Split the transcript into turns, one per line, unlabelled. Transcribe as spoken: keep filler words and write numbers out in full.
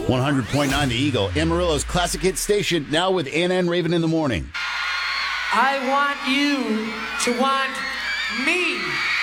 one hundred point nine The Eagle, Amarillo's classic hit station, now with Anna and Raven in the morning.
I want you to want me.